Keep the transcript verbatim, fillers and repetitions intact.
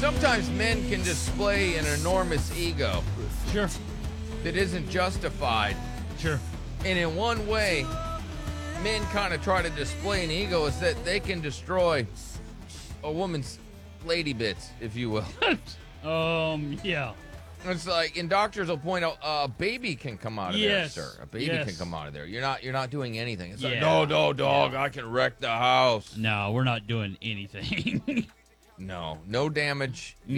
sometimes men can display an enormous ego Sure. that isn't justified. Sure. And in one way, men kind of try to display an ego is that they can destroy a woman's lady bits, if you will. um, yeah. It's like, and doctors will point out, uh, a baby can come out of Yes. there, sir. A baby Yes. can come out of there. You're not, you're not doing anything. It's like, Yeah. no, no, dog, I can wreck the house. No, we're not doing anything. No, no damage.